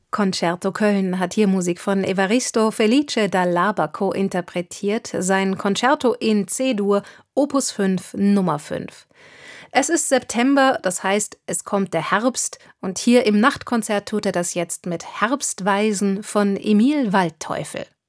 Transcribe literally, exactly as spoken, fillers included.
Concerto Köln hat hier Musik von Evaristo Felice dal Labaco interpretiert, sein Concerto in C-Dur, Opus fünf, Nummer fünf. Es ist September, das heißt, es kommt der Herbst, und hier im Nachtkonzert tut er das jetzt mit Herbstweisen von Emil Waldteufel.